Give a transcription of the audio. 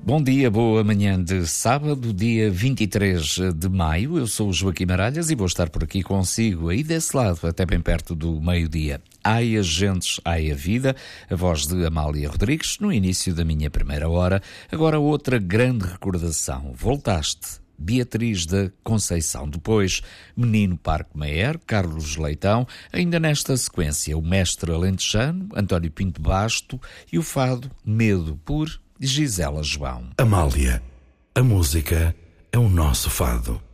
Bom dia, boa manhã de sábado, dia 23 de maio. Eu sou o Joaquim Maralhas e vou estar por aqui consigo, aí desse lado, até bem perto do meio-dia. Ai as gentes, ai a vida, a voz de Amália Rodrigues, no início da minha primeira hora. Agora outra grande recordação. Voltaste. Beatriz da Conceição. Depois, Menino Parque Meyer, Carlos Leitão. Ainda nesta sequência, o mestre alentejano, António Pinto Basto, e o fado Medo, por Gisela João. Amália, a música é o nosso fado.